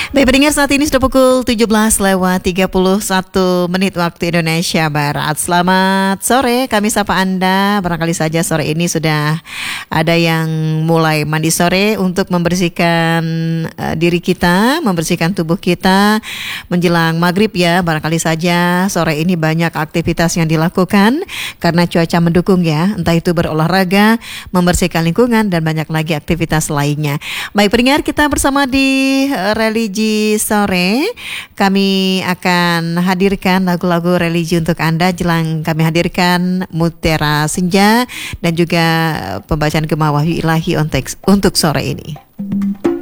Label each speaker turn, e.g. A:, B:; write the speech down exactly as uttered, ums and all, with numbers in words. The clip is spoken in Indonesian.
A: Baik pendengar, saat ini sudah pukul tujuh belas lewat tiga puluh satu menit waktu Indonesia Barat. Selamat sore, kami sapa Anda. Barangkali saja sore ini sudah ada yang mulai mandi sore untuk membersihkan uh, diri kita, membersihkan tubuh kita menjelang maghrib ya. Barangkali saja sore ini banyak aktivitas yang dilakukan karena cuaca mendukung ya. Entah itu berolahraga, membersihkan lingkungan, dan banyak lagi aktivitas lainnya. Baik pendengar, kita bersama di uh, religi sore, kami akan hadirkan lagu-lagu religi untuk Anda. Jelang kami hadirkan Mutiara Senja dan juga pembacaan Gema Wahyu Ilahi untuk, untuk sore ini.